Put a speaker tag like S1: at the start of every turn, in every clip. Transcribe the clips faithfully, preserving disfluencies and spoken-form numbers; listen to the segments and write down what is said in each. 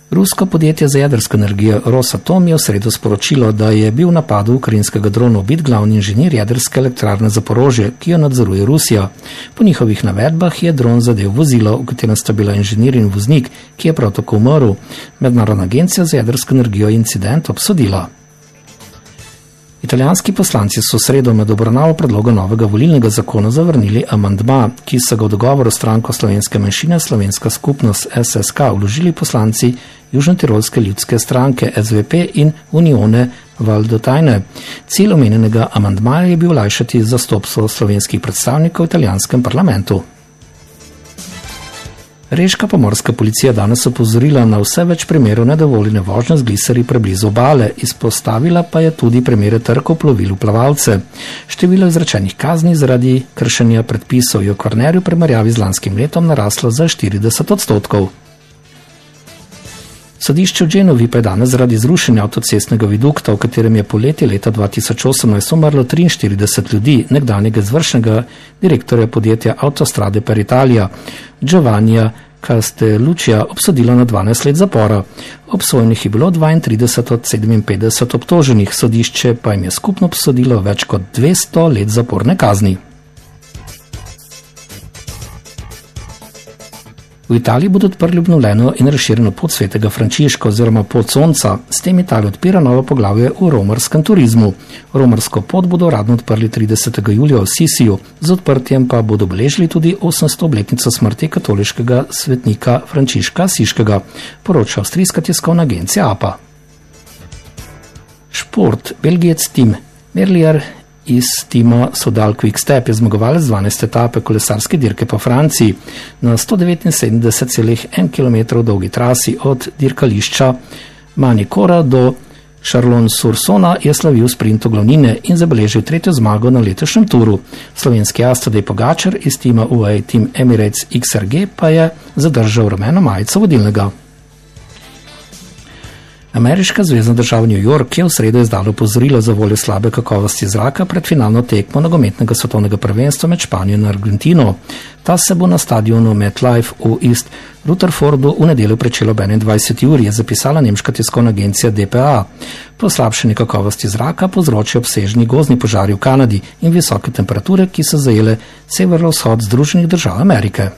S1: Rusko podjetje za jedrsko energijo Rosatom je v sredo sporočilo, da je bil v napadu ukrajinskega drona ubit glavni inženir jedrske elektrarne Zaporožje, ki jo nadzoruje Rusija. Po njihovih navedbah je dron zadel vozilo, v katerem sta bila inženir in voznik, ki je prav tako umrl. Mednarodna agencija za jedrsko energijo je incident obsodila. Italijanski poslanci so v sredo med obravnavo predloga novega volilnega zakona zavrnili amandma, ki so ga v dogovoru s stranko slovenske manjšine Slovenska skupnost S S K vložili poslanci Južnotirolske ljudske stranke S V P in Unione Valdottajne. Cilj omenjenega amandmaja je bil olajšati zastopstvo slovenskih predstavnikov v italijanskem parlamentu. Reška pomorska policija danes opozorila na vse več primerov nedovoljene vožnje z gliserji preblizu obale, izpostavila pa je tudi primere trkov plovil v plavalce. Število izrečenih kazni zaradi kršenja predpisov je v Kvarnerju v primerjavi z lanskim letom naraslo za štirideset odstotkov. Sodišče v Genovi pa je danes zaradi zrušenja avtocestnega vidukta, v katerem je poleti leta dva tisoč osemnajst umrlo triinštirideset ljudi, nekdanjega izvršnega direktorja podjetja Autostrade per Italia, Giovannija Castelluccia, obsodilo na dvanajst let zapora. Obsojenih je bilo dvaintrideset od sedeminpetdeset obtoženih, sodišče pa jim je skupno obsodilo več kot dvesto let zaporne kazni. V Italiji bodo odprli obnovljeno in razširjeno pot svetega Frančiška oziroma pot sonca. S tem Italija odpira novo poglavje v romarskem turizmu. Romarsko pot bodo uradno odprli tridesetega julija v Sisiju, z odprtjem pa bodo obeležili tudi osemsto obletnico smrti katoliškega svetnika Frančiška Asiškega, poroča avstrijska tiskovna agencija A P A. Šport. Belgijec Tim Merlier iz tima Sodal Quick Step je zmagovalec dvanajste etape kolesarske dirke po Franciji. Na sto devetinsedemdeset celih en kilometra dolgi trasi od dirkališča Manicora do Chalon-sur-Saône je slavil sprint glavnine in zabeležil tretjo zmago na letošnjem turu. Slovenski as Tadej Pogačar iz tima U A E Team Emirates X R G pa je zadržal rumeno majico vodilnega. Ameriška zvezna država New York je v sredo izdala opozorilo za voljo slabe kakovosti zraka pred finalno tekmo nogometnega svetovnega prvenstva med Španijo in Argentino. Ta se bo na stadionu MetLife v East Rutherfordu v nedeljo pričelo ob enaindvajseti uri, je zapisala nemška tiskovna agencija D P A. Poslabšanje kakovosti zraka povzročijo obsežni gozdni požari v Kanadi in visoke temperature, ki so zajele severovzhod Združenih držav Amerike.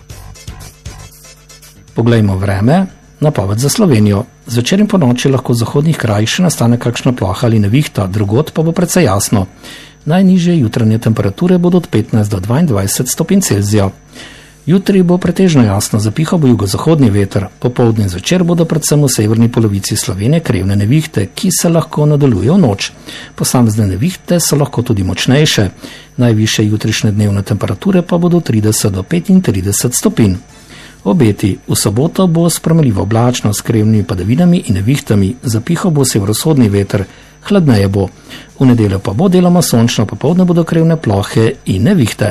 S1: Poglejmo vreme. Napoved za Slovenijo. Zvečer in po noči lahko v zahodnih krajih še nastane kakšna ploha ali nevihta, drugod pa bo precej jasno. Najnižje jutranje temperature bodo od petnajst do dvaindvajset stopinj Celzija. Jutri bo pretežno jasno, zapihal bo jugozahodni veter. Popoldne in zvečer bodo predvsem v severni polovici Slovenije krevne nevihte, ki se lahko nadaljujejo v noč. Posamezne nevihte so lahko tudi močnejše. Najvišje jutrišnje dnevne temperature pa bodo trideset do petintrideset stopinj. Obeti. V soboto bo spremljivo oblačno s krevnimi padavinami in nevihtami, zapihal bo severovzhodni veter, hladneje bo. V nedeljo pa bo deloma sončno, popoldne bodo krevne plohe in nevihte.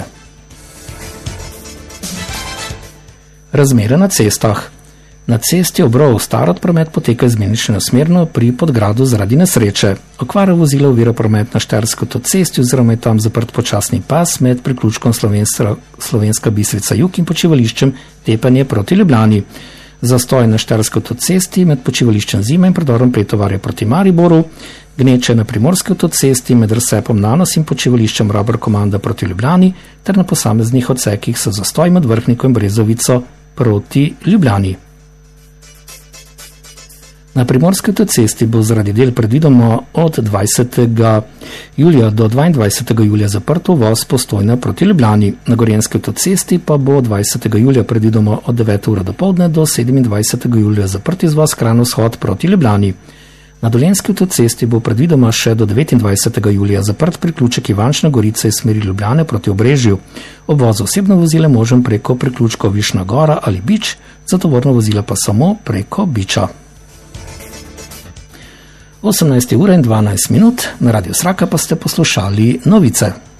S1: Razmere na cestah. Na cesti Obrov Starod promet poteka izmenično smerno pri Podgradu zaradi nesreče. Okvara vozila ovira promet na Štajerski avtocesti oziroma je tam zaprt počasni pas med priključkom Slovenska, Slovenska Bistrica Jug in počivališčem Tepanje proti Ljubljani. Zastoj na Štajerski avtocesti med počivališčem Zima in predorom Pretovarja proti Mariboru, gneče na Primorski avtocesti med razcepom Nanos in počivališčem Robert Komanda proti Ljubljani ter na posameznih odsekih so zastoj med Vrhnikom in Brezovico proti Ljubljani. Na Primorski avtocesti bo zaradi del predvidoma od dvajsetega julija do dvaindvajsetega julija zaprto uvoz Postojna proti Ljubljani. Na Gorenjski avtocesti pa bo dvajsetega julija predvidoma od devete ure dopoldne do sedemindvajsetega julija zaprt izvoz Kranj-Vzhod proti Ljubljani. Na Dolenjski avtocesti bo predvidoma še do devetindvajsetega julija zaprt priključek Ivančna Gorica iz smeri Ljubljane proti Obrežju. Obvoz osebno vozile možen preko priključkov Višna Gora ali Bič, za tovorno vozila pa samo preko Biča. osemnajsta ura in dvanajst minut, na Radiu Sraka pa ste poslušali novice.